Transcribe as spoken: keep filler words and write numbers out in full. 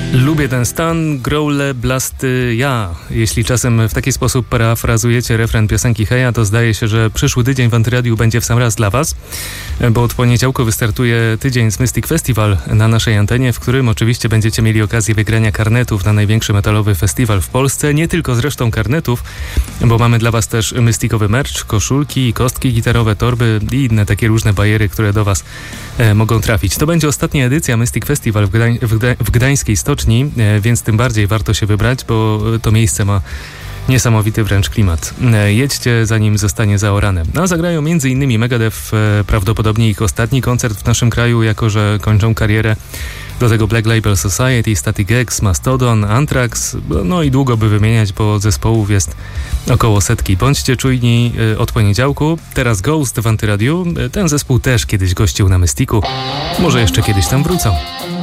Lubię ten stan, growle, blasty, ja. Jeśli czasem w taki sposób parafrazujecie refren piosenki Heja, to zdaje się, że przyszły tydzień w Antyradiu będzie w sam raz dla was, bo od poniedziałku wystartuje tydzień z Mystic Festival na naszej antenie, w którym oczywiście będziecie mieli okazję wygrania karnetów na największy metalowy festiwal w Polsce. Nie tylko zresztą karnetów, bo mamy dla was też mysticowy merch, koszulki, kostki gitarowe, torby i inne takie różne bajery, które do was e, mogą trafić. To będzie ostatnia edycja Mystic Festival w, Gdań- w, Gdań- w Gdańskiej Stoczni, więc tym bardziej warto się wybrać, bo to miejsce ma niesamowity wręcz klimat. Jedźcie, zanim zostanie zaorane. No, zagrają m.in. Megadeth, prawdopodobnie ich ostatni koncert w naszym kraju, jako że kończą karierę. Do tego Black Label Society, Static X, Mastodon, Anthrax, no i długo by wymieniać, bo zespołów jest około setki. Bądźcie czujni od poniedziałku. Teraz Ghost w Antyradiu. Ten zespół też kiedyś gościł na Mystiku. Może jeszcze kiedyś tam wrócą.